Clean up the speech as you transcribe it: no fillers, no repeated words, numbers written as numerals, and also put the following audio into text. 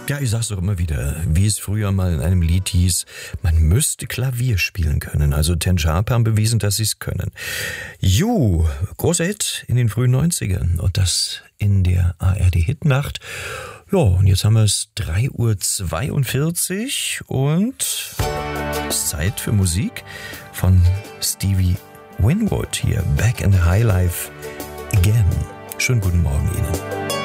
Ja, ich sag's doch immer wieder, wie es früher mal in einem Lied hieß, man müsste Klavier spielen können. Also Ten Sharp haben bewiesen, dass sie es können. Großer Hit in den frühen 90ern und das in der ARD-Hitnacht. Ja, und jetzt haben wir es 3:42 Uhr und es ist Zeit für Musik von Stevie Winwood hier. Back in the High Life again. Schönen guten Morgen Ihnen.